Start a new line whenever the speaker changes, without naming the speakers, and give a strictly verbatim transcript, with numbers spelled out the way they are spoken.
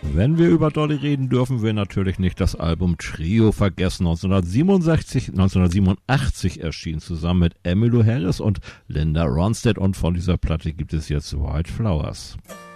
Wenn wir über Dolly reden, dürfen wir natürlich nicht das Album Trio vergessen. neunzehnhundertsiebenundsechzig, neunzehnhundertsiebenundachtzig erschien zusammen mit Emmylou Harris und Linda Ronstadt und von dieser Platte gibt es jetzt White Flowers.